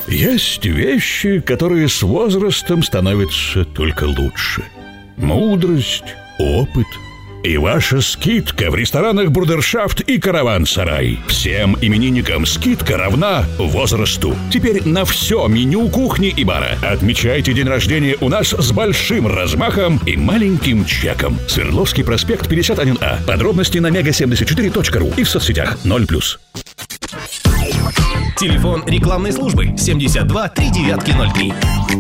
Есть вещи, которые с возрастом становятся только лучше. Мудрость, опыт и ваша скидка в ресторанах «Брудершафт» и «Караван-сарай». Всем именинникам скидка равна возрасту. Теперь на все меню кухни и бара. Отмечайте день рождения у нас с большим размахом и маленьким чеком. Свердловский проспект 51А. Подробности на mega74.ru и в соцсетях 0+. Телефон рекламной службы 72 3903.